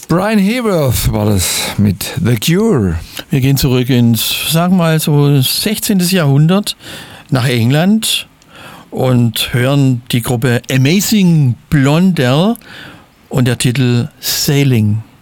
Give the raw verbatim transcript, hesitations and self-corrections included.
Brian Hayworth war das mit The Cure. Wir gehen zurück ins, sagen wir mal so, sechzehnten. Jahrhundert nach England und hören die Gruppe Amazing Blondel und der Titel Sailing.